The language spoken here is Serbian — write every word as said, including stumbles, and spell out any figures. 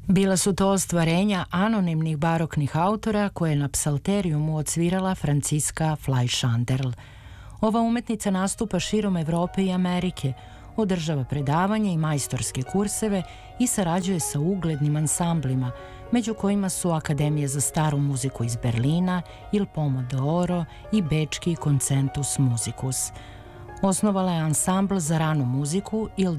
Bila su to ostvarenja anonimnih baroknih autora koje je na psalterijumu odsvirala Franciska Fleischanderl. Ova umetnica nastupa širom Evrope i Amerike, održava predavanja i majstorske kurseve i sarađuje sa uglednim ansamblima, među kojima su Akademija za staru muziku iz Berlina, Il Pomodoro i Bečki Concentus Musicus. Osnovala je ansambl za ranu muziku Il